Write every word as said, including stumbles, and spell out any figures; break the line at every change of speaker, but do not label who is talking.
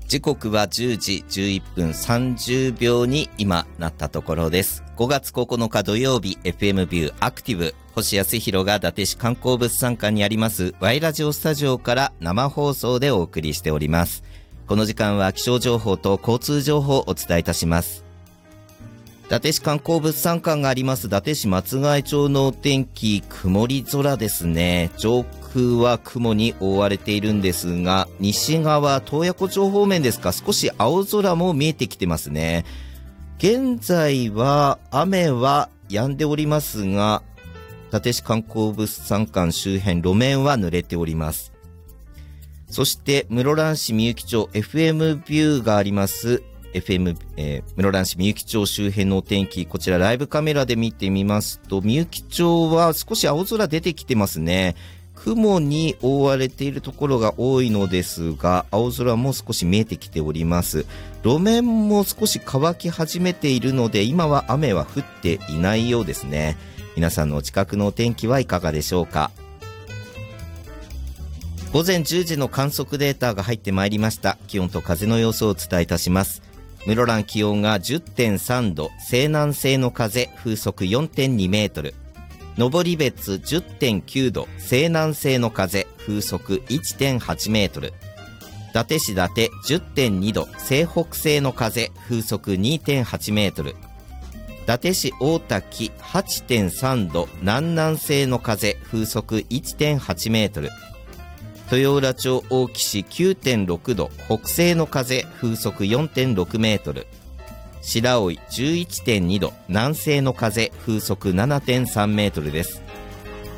時刻はじゅうじじゅういっぷんさんじゅうびょうに今なったところです。ごがつここのか土曜日、 エフエム ビューアクティブ、星康弘が伊達市観光物産館にあります Y ラジオスタジオから生放送でお送りしております。この時間は気象情報と交通情報をお伝えいたします。伊達市観光物産館があります伊達市松ヶ江町のお天気、曇り空ですね。上空は雲に覆われているんですが、西側洞爺湖町方面ですか、少し青空も見えてきてますね。現在は雨は止んでおりますが、伊達市観光物産館周辺路面は濡れております。そして室蘭市みゆき町 エフエム ビューがあります エフエム、えー、室蘭市みゆき町周辺のお天気、こちらライブカメラで見てみますと、みゆき町は少し青空出てきてますね。雲に覆われているところが多いのですが、青空も少し見えてきております。路面も少し乾き始めているので、今は雨は降っていないようですね。皆さんのお近くのお天気はいかがでしょうか。午前じゅうじの観測データが入ってまいりました。気温と風の様子をお伝えいたします。室蘭気温が じゅってんさんど、西南西の風風速 よんてんにメートル、登別 じゅってんきゅうど、西南西の風風速 いってんはちメートル、伊達市伊達 じゅってんにど、西北西の風風速 にてんはちメートル、伊達市大滝 はちてんさんど、南南西の風風速 いってんはちメートル、豊浦町大岸 きゅうてんろくど、北西の風風速 よんてんろくメートル、白老 じゅういってんにど、南西の風風速 ななてんさんメートルです。